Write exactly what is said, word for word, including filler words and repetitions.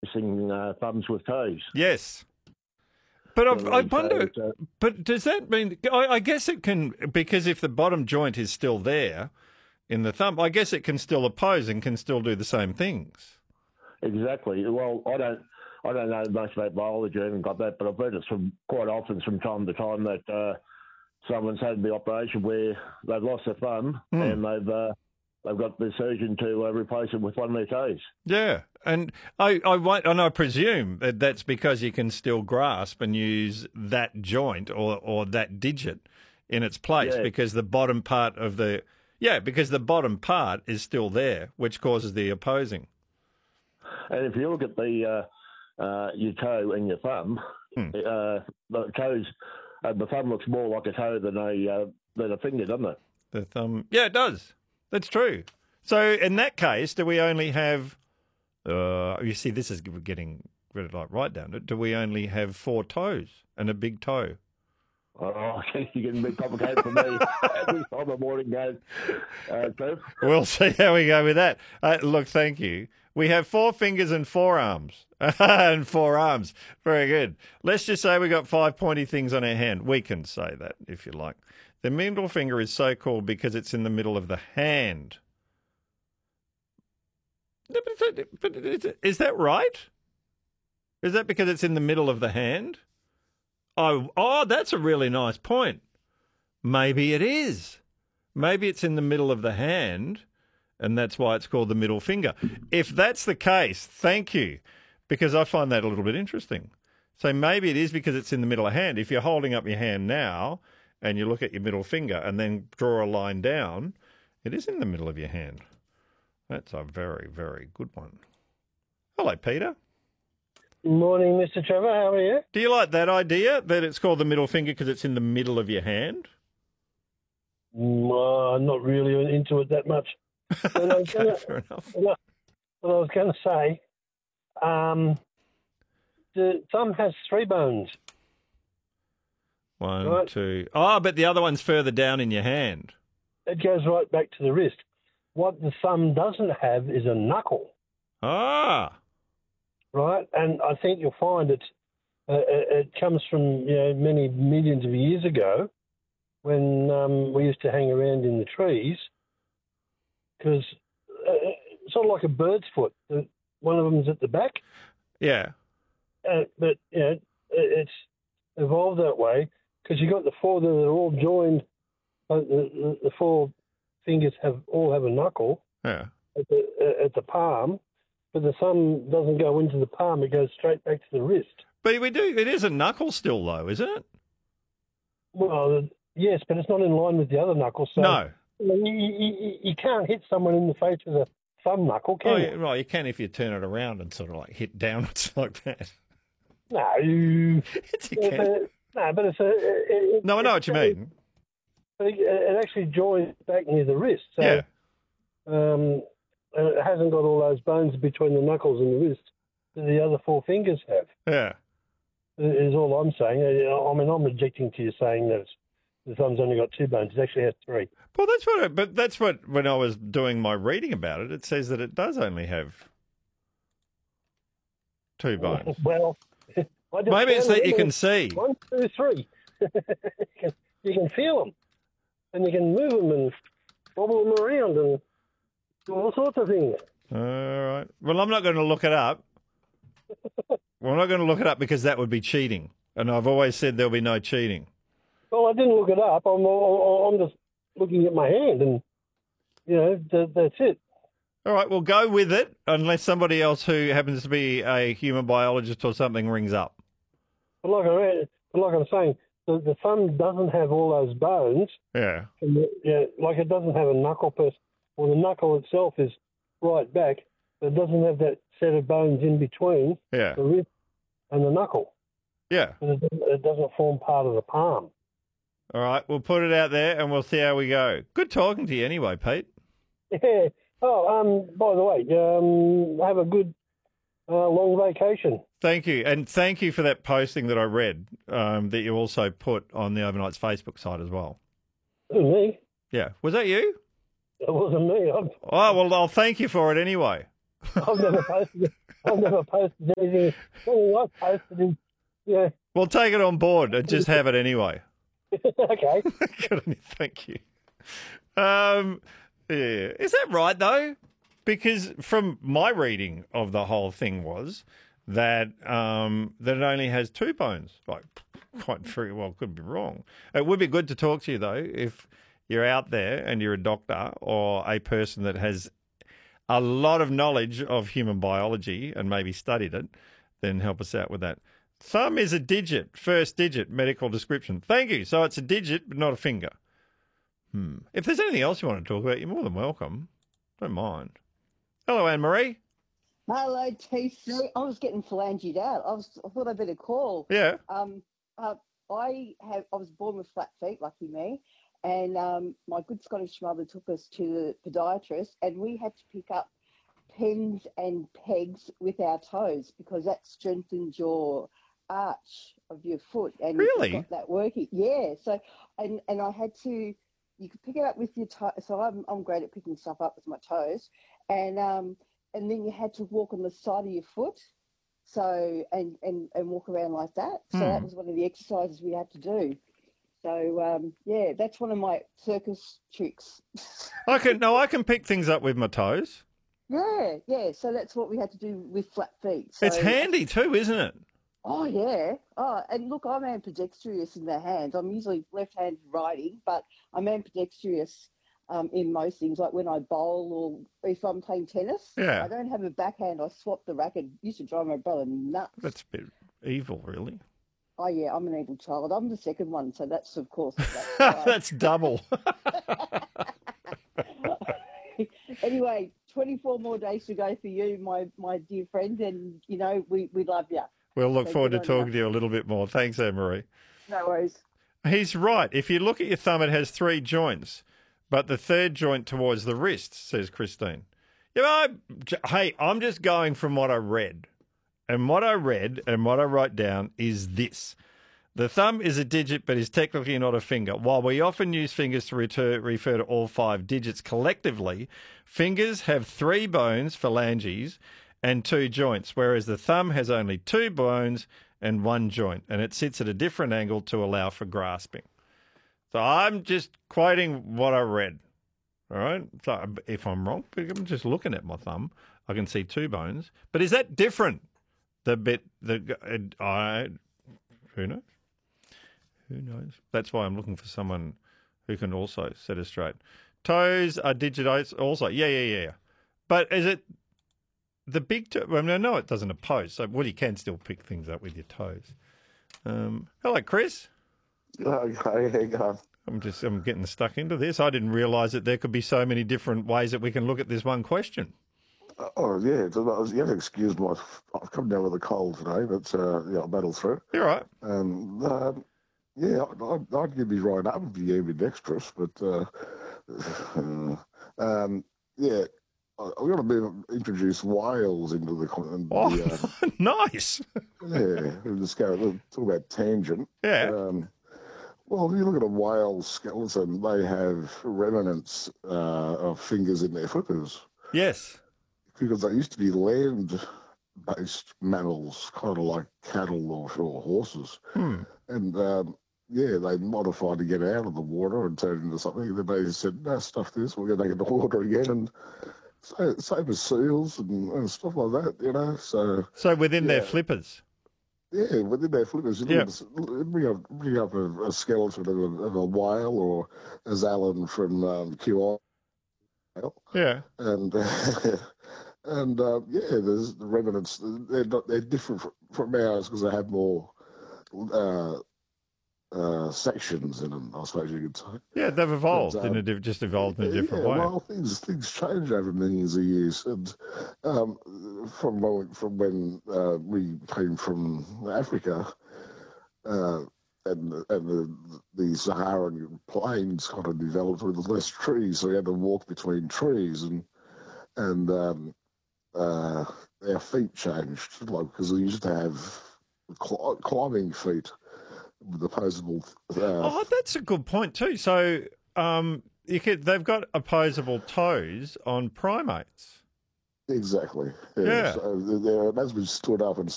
replacing uh, thumbs with toes. Yes. But I've, I wonder, So, but does that mean, I, I guess it can, because if the bottom joint is still there in the thumb, I guess it can still oppose and can still do the same things. exactly. Well, I don't, I don't know much about biology. I haven't got that, but I've heard it from quite often, from time to time, that uh, someone's had the operation where they've lost their thumb Mm. and they've uh, they've got the surgeon to uh, replace it with one of their toes. Yeah, and I, I won't, and I presume that that's because you can still grasp and use that joint or, or that digit in its place, Yeah. because the bottom part of the, yeah, because the bottom part is still there, which causes the opposing. And if you look at the uh, uh, your toe and your thumb, Hmm. uh, the toes, uh, the thumb looks more like a toe than a uh, than a finger, doesn't it? The thumb, yeah, it does. That's true. So in that case, do we only have, uh, you see, this is getting really like right down to it. Do we only have four toes and a big toe? Oh, you're getting a bit complicated for me every time the morning goes. Uh, Trev. We'll see how we go with that. Uh, look, thank you. We have four fingers and four arms. and four arms. Very good. Let's just say we got five pointy things on our hand. We can say that if you like. The middle finger is so called because it's in the middle of the hand. No, but is that, but is it- is that right? Is that because it's in the middle of the hand? Oh, oh, that's a really nice point. Maybe it is. Maybe it's in the middle of the hand, and that's why it's called the middle finger. If that's the case, thank you, because I find that a little bit interesting. So maybe it is because it's in the middle of the hand. If you're holding up your hand now and you look at your middle finger and then draw a line down, it is in the middle of your hand. That's a very, very good one. Hello, Peter. Morning, Mister Trevor. How are you? Do you like that idea, that it's called the middle finger because it's in the middle of your hand? Mm, uh, not really into it that much. But I was Okay, gonna, fair enough. what I was going to say, um, the thumb has three bones. One, Right. two. Oh, but the other one's further down in your hand. It goes right back to the wrist. What the thumb doesn't have is a knuckle, Ah, right? And I think you'll find it. Uh, it it comes from you know many millions of years ago, when um, we used to hang around in the trees, because uh, sort of like a bird's foot. Uh, One of them's at the back, yeah. uh, but you know, it, it's evolved that way because you got the four that are all joined. Uh, the, the, the four fingers have all have a knuckle Yeah. at the uh, at the palm, but the thumb doesn't go into the palm; it goes straight back to the wrist. But we do, it is a knuckle still, though, isn't it? Well, yes, but it's not in line with the other knuckles. So No. you, you, you, you can't hit someone in the face with a thumb knuckle, can Oh, you? yeah, right. You can if you turn it around and sort of like hit downwards like that. No, you, Yes, you yeah, can. but, no, but it's a. It, it, No, I know what you mean. But it, it actually joins back near the wrist. So, Yeah. Um, and it hasn't got all those bones between the knuckles and the wrist that the other four fingers have. Yeah. Is all I'm saying. I mean, I'm objecting to you saying that it's, the thumb's only got two bones. It actually has three. Well, that's what, I, but that's what, when I was doing my reading about it, it says that it does only have two bones. Well, I just Maybe it's found that you them can see. One, two, three. you, can, you can feel them, and you can move them and wobble them around and do all sorts of things. All right. Well, I'm not going to look it up. Well, I'm not going to look it up because that would be cheating. And I've always said there'll be no cheating. Well, I didn't look it up. I'm, I'm just looking at my hand, and you know that, that's it. All right, we'll go with it unless somebody else who happens to be a human biologist or something rings up. But like, I, but like I'm saying, the, the thumb doesn't have all those bones. Yeah. And the, yeah, like it doesn't have a knuckle per. Well, the knuckle itself is right back, but it doesn't have that set of bones in between Yeah. the wrist and the knuckle. Yeah. And it doesn't, it doesn't form part of the palm. All right, we'll put it out there and we'll see how we go. Good talking to you anyway, Pete. Yeah. Oh, um. By the way, um, have a good uh, long vacation. Thank you. And thank you for that posting that I read um, that you also put on the Overnight's Facebook site as well. It was me. Yeah. Was that you? It wasn't me. I've, Oh, well, I'll thank you for it anyway. I've never posted it. I've never posted anything. All I posted is, yeah. We'll take it on board and just have it anyway. Okay. Good on you. Thank you. Um, yeah. Is that right, though? Because from my reading of the whole thing was that um, that it only has two bones. Like, quite very well, could be wrong. It would be good to talk to you, though, if you're out there and you're a doctor or a person that has a lot of knowledge of human biology and maybe studied it, then help us out with that. Thumb is a digit, first digit, medical description. Thank you. So it's a digit, but not a finger. Hmm. If there's anything else you want to talk about, you're more than welcome. Don't mind. Hello, Anne-Marie. Hello, T C. I was getting phalangied out. I was. I thought I'd better call. Yeah. Um. Uh, I have. I was born with flat feet, lucky me, and um, my good Scottish mother took us to the podiatrist, and we had to pick up pens and pegs with our toes because that strengthens your arch of your foot, and Really? you've got that working. Yeah. So, and and I had to. You could pick it up with your toe. So I'm I'm great at picking stuff up with my toes, and um and then you had to walk on the side of your foot, so and and and walk around like that. So Hmm. that was one of the exercises we had to do. So um yeah, that's one of my circus tricks. I can no, I can pick things up with my toes. Yeah, yeah. So that's what we had to do with flat feet. So, It's handy too, isn't it? Oh, yeah. Oh, and look, I'm ambidextrous in the hands. I'm usually left-handed writing, but I'm ambidextrous um, in most things, like when I bowl or if I'm playing tennis. Yeah. I don't have a backhand. I swap the racket. Used to drive my brother nuts. That's a bit evil, really. Oh, yeah, I'm an evil child. I'm the second one, so that's, of course, that's right. That's double. Anyway, twenty-four more days to go for you, my, my dear friend, and, you know, we, we love you. We'll look So forward to good on talking to you a little bit more. Thanks, Anne-Marie. No worries. He's right. If you look at your thumb, it has three joints, but the third joint towards the wrist, says Christine. You know, hey, I'm just going from what I read. And what I read and what I wrote down is this. The thumb is a digit, but is technically not a finger. While we often use fingers to refer, refer to all five digits collectively, fingers have three bones, phalanges, and two joints, whereas the thumb has only two bones and one joint, and it sits at a different angle to allow for grasping. So I'm just quoting what I read, all right? So if I'm wrong, I'm just looking at my thumb. I can see two bones. But is that different? The bit, the I, who knows? Who knows? That's why I'm looking for someone who can also set us straight. Toes are digit also. Yeah, yeah, yeah. But is it the big toe? Well, no, no, it doesn't oppose. So, well, you can still pick things up with your toes. Um, hello, Chris. Okay, hang on. I'm just I'm getting stuck into this. I didn't realise that there could be so many different ways that we can look at this one question. Oh, yeah. It's, you have to excuse my... I've come down with a cold today, but uh, yeah, I'll battle through. You're right. Um, um, yeah, I'd, I'd give you right up with the ambidextrous, but uh, um, yeah, I've got to be, introduce whales into the... the Oh, uh, nice. yeah, we'll just go we'll talk about tangent. Yeah. Um, well, if you look at a whale skeleton, they have remnants uh, of fingers in their flippers. Yes. Because they used to be land-based mammals, kind of like cattle or, or horses. Hmm. And, um, yeah, they modified to get out of the water and turn into something. And then they said, no, stuff this, we're going to take it to water again. And so, same as seals and, and stuff like that, you know. So So within yeah. their flippers. Yeah, within their flippers, you Yeah. look, bring up, bring up a, a skeleton of a, of a whale, or as Alan from um, Q I. Yeah. And... And uh, yeah, there's the remnants. They're not. They're different from, from ours because they have more uh, uh, sections in them. I suppose you could say. Yeah, they've evolved But, um, in a diff- just evolved in a different yeah, way. well, things things change over millions of years, and um, from when, from when uh, we came from Africa, uh, and and the, the Saharan plains kind of developed with less trees, so we had to walk between trees, and and um, uh, our feet changed, like because we used to have cl- climbing feet with opposable. Uh, Oh, that's a good point too. So, um, you could they've got opposable toes on primates. Exactly. Yeah. So there, as we stood up and